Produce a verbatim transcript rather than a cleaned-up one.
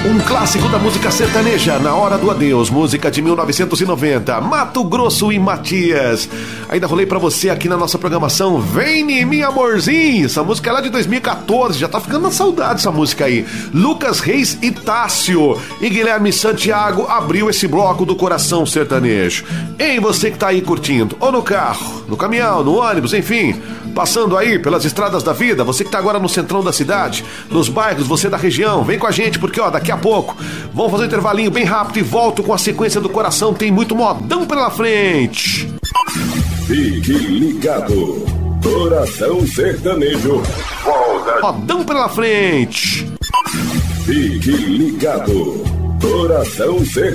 Um clássico da música sertaneja, Na Hora do Adeus, música de mil novecentos e noventa, Mato Grosso e Matias. Ainda rolei pra você aqui na nossa programação Vem em Mim Amorzinho, essa música é lá de dois mil e catorze, já tá ficando na saudade essa música aí. Lucas Reis e Tássio e Guilherme Santiago abriu esse bloco do Coração Sertanejo. Ei, você que tá aí curtindo, ou no carro, no caminhão, no ônibus, enfim, passando aí pelas estradas da vida, você que tá agora no centrão da cidade, nos bairros, você da região, vem com a gente, porque ó, daqui a pouco vamos fazer um intervalinho bem rápido e volto com a sequência do Coração, tem muito modão pela frente. Fique ligado, Coração Sertanejo volta. Modão pela frente. Fique ligado, Coração Sertanejo.